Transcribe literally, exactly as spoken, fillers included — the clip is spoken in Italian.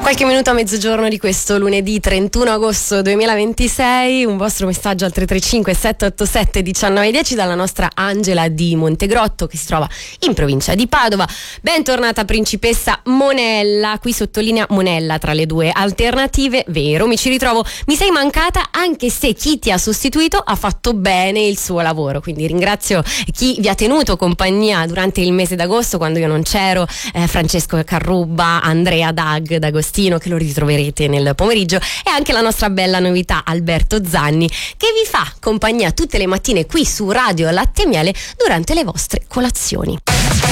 Qualche minuto a mezzogiorno di questo lunedì trentuno agosto duemilaventisei, un vostro messaggio al tre tre cinque sette otto sette uno nove uno zero dalla nostra Angela di Montegrotto, che si trova in provincia di Padova. Bentornata principessa Monella, qui sottolinea Monella tra le due alternative. Vero, mi ci ritrovo, mi sei mancata, anche se chi ti ha sostituito ha fatto bene il suo lavoro, quindi ringrazio chi vi ha tenuto compagnia durante il mese d'agosto quando io non c'ero, eh, Francesco Carrubba, Andrea Dag D'Agostino, che lo ritroverete nel pomeriggio, e anche la nostra bella novità Alberto Zanni, che vi fa compagnia tutte le mattine qui su Radio Latte e Miele durante le vostre colazioni.